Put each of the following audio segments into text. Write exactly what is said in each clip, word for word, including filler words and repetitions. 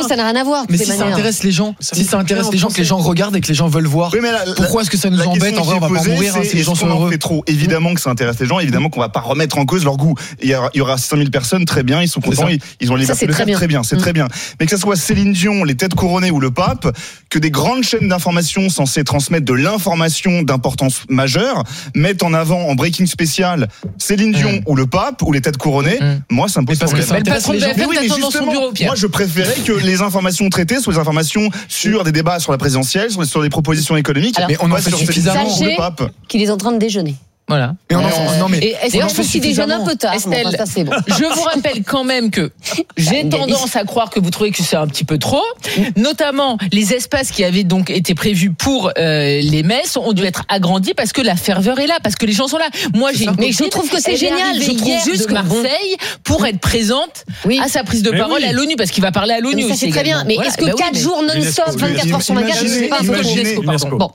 que ça n'a rien à voir. Mais si ça intéresse les gens, si ça intéresse les gens, que les gens regardent et que les gens veulent voir, pourquoi est-ce que ça nous embête? En vrai, on va pas mourir si les gens sont heureux. Trop. Évidemment que ça intéresse les gens, évidemment qu'on va pas remettre en cause leur goût. Il y aura cinq mille personnes, très bien, ils sont contents, ils, ils ont les ça, c'est le très bien. très bien, c'est mmh. très bien. Mais que ça soit Céline Dion, les têtes couronnées ou le pape, que des grandes chaînes d'information censées transmettre de l'information d'importance majeure mettent en avant en breaking spécial Céline Dion mmh. ou le pape ou les têtes couronnées, mmh. moi ça me pose problème. Le patron de B F M t'attend dans son bureau, Pierre. Moi je préférais que les informations traitées soient des informations sur des débats sur la présidentielle, sur, sur des propositions économiques. Alors, mais on en fait suffisamment. Sachez qu'il est en train de déjeuner. Voilà. Et on en, euh, non mais et d'ailleurs, je pense qu'il déjeune un peu tard. Estelle, bon, ça, c'est bon. Je vous rappelle quand même que j'ai tendance à croire que vous trouvez que c'est un petit peu trop. Notamment, les espaces qui avaient donc été prévus pour euh, les messes ont dû être agrandis parce que la ferveur est là, parce que les gens sont là. Moi, j'ai une mais je trouve que c'est génial. Je trouve juste de Marseille pour être présente oui. à sa prise de mais parole oui. à l'ONU, parce qu'il va parler à l'ONU. Ça c'est très bien. Mais voilà. Est-ce que quatre bah oui, jours non-stop, vingt-quatre heures sur vingt-quatre, je ne sais pas. Bon,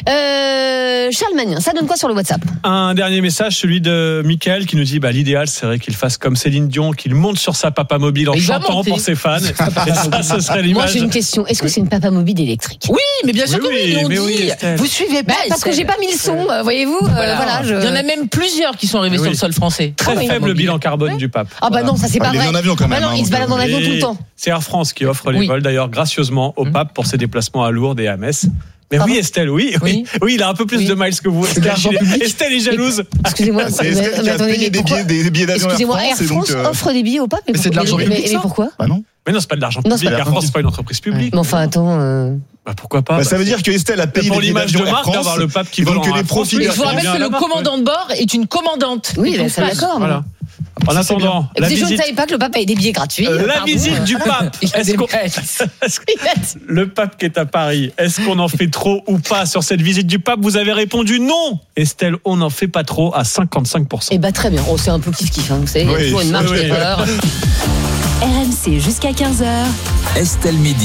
Charles Magnin, ça donne quoi sur le WhatsApp? Un dernier message. Celui de Mickaël qui nous dit bah, l'idéal serait qu'il fasse comme Céline Dion, qu'il monte sur sa papa mobile en chantant pour ses fans. Et ça, ce serait l'image. Moi j'ai une question, est-ce que c'est une papa mobile électrique? Oui, mais bien sûr oui, que oui, ils l'ont dit. Oui, vous suivez pas? Bah, parce que j'ai pas mis le son, voyez-vous. Voilà. Euh, voilà, je... Il y en a même plusieurs qui sont arrivés oui. sur le sol français. Très ah, faible oui. bilan carbone oui. du pape. Ah bah non, ça c'est pas ah, vrai. Il est en avion quand même. Bah non, il se balade en avion tout le temps. C'est Air France qui offre les oui. vols d'ailleurs gracieusement au pape pour ses déplacements à Lourdes et à Metz. Mais Pardon oui, Estelle, oui, oui, oui, oui, il a un peu plus oui. de miles que vous. Estelle, Estelle est jalouse. Excusez-moi, c'est Estelle qui a payé des billets, des billets d'avion. Excusez-moi, Air France donc, euh... offre des billets au pape. Mais c'est de l'argent public. Mais pourquoi? Bah non. Mais non, c'est pas de l'argent public. Air France, c'est pas une entreprise publique. Mais enfin, attends. Bah pourquoi pas? Bah, ça veut dire que Estelle a payé pour des l'image de marque d'avoir le pape qui vole en Air France. Je vous rappelle que le commandant de bord est une commandante. Oui, c'est d'accord. Voilà. En attendant, la visite... je ne savais pas que le pape avait des billets gratuits. Euh, la visite du pape. Est-ce qu'on... est-ce que... Le pape qui est à Paris, est-ce qu'on en fait trop ou pas sur cette visite du pape? Vous avez répondu non. Estelle, on n'en fait pas trop à cinquante-cinq pour cent. Eh bah très bien. Oh, c'est un peu kiff-kiff. Hein. C'est oui, toujours une marge oui, d'erreur. R M C jusqu'à quinze heures. Estelle Midi.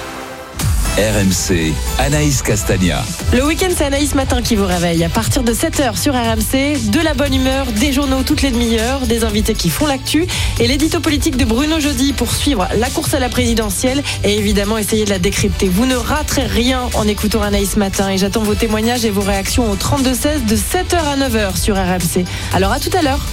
R M C, Anaïs Castagna. Le week-end, c'est Anaïs Matin qui vous réveille. À partir de sept heures sur R M C, de la bonne humeur, des journaux toutes les demi-heures, des invités qui font l'actu et l'édito politique de Bruno Jeudi pour suivre la course à la présidentielle et évidemment essayer de la décrypter. Vous ne raterez rien en écoutant Anaïs Matin et j'attends vos témoignages et vos réactions au trente-deux seize de sept heures à neuf heures sur R M C. Alors à tout à l'heure.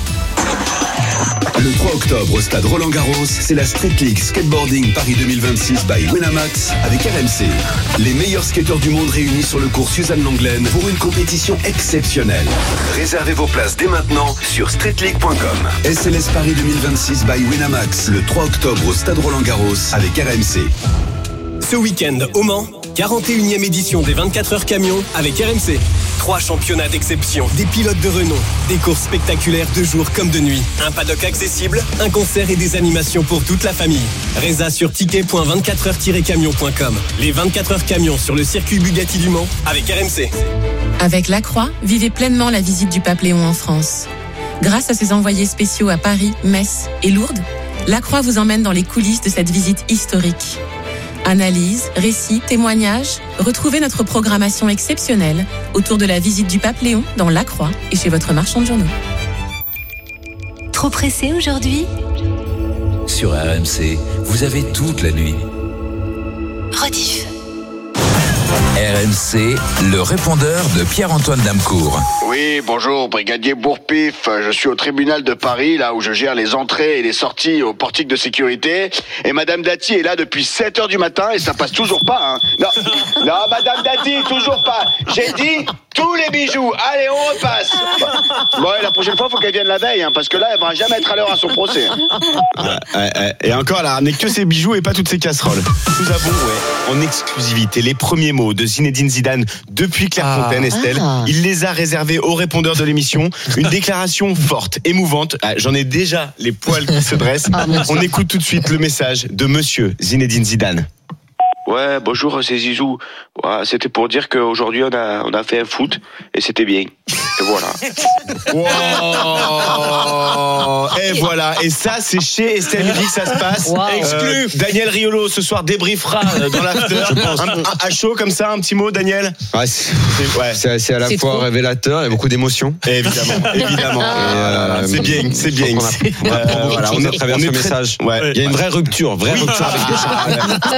Le trois octobre au stade Roland-Garros, c'est la Street League Skateboarding Paris deux mille vingt-six by Winamax avec R M C. Les meilleurs skateurs du monde réunis sur le cours Suzanne Lenglen pour une compétition exceptionnelle. Réservez vos places dès maintenant sur street league point com. S L S Paris deux mille vingt-six by Winamax, le trois octobre au stade Roland-Garros avec R M C. Ce week-end au Mans, quarante et unième édition des vingt-quatre heures camions avec R M C. Trois championnats d'exception, des pilotes de renom, des courses spectaculaires de jour comme de nuit, un paddock accessible, un concert et des animations pour toute la famille. Résa sur ticket point vingt-quatre heures tiret camion point com. Les vingt-quatre heures camions sur le circuit Bugatti du Mans avec R M C. Avec La Croix, vivez pleinement la visite du pape Léon en France. Grâce à ses envoyés spéciaux à Paris, Metz et Lourdes, La Croix vous emmène dans les coulisses de cette visite historique. Analyse, récits, témoignages, retrouvez notre programmation exceptionnelle autour de la visite du pape Léon dans La Croix et chez votre marchand de journaux. Trop pressé aujourd'hui? Sur R M C, vous avez toute la nuit. Rediff. R M C, le répondeur de Pierre-Antoine Damcourt. Oui, bonjour, brigadier Bourpif. Je suis au tribunal de Paris, là où je gère les entrées et les sorties au portique de sécurité. Et Madame Dati est là depuis sept heures du matin et ça passe toujours pas, hein. Non, non, Madame Dati, toujours pas. J'ai dit tous les bijoux. Allez, on repasse. Bon, et la prochaine fois, il faut qu'elle vienne la veille, hein, parce que là, elle va jamais être à l'heure à son procès. Ah, ah, ah, et encore, elle a ramené que ses bijoux et pas toutes ses casseroles. Nous avons, ouais, en exclusivité, les premiers mots de Zinedine Zidane depuis Clairefontaine, ah, Estelle. Ah. Il les a réservés aux répondeurs de l'émission. Une déclaration forte, émouvante. Ah, j'en ai déjà les poils qui se dressent. Ah, on écoute tout de suite le message de monsieur Zinedine Zidane. Ouais, bonjour, c'est Zizou. Ouais, c'était pour dire qu'aujourd'hui, on a, on a fait un foot et c'était bien. Et voilà. Wow. Et voilà. Et ça, c'est chez Estelle Midi que ça se passe. Wow. Exclu. Euh, Daniel Riolo, ce soir, débriefera dans l'after. Je pense. Un, un, à chaud, comme ça, un petit mot, Daniel? Ouais, c'est, ouais. c'est, c'est à la c'est fois trop. révélateur et beaucoup d'émotions. Évidemment, évidemment. Et euh, c'est bien, c'est bien. On apprend, on apprend beaucoup de choses à travers ce message. Ouais. Il y a une vraie rupture, vraie oui. rupture avec des chats.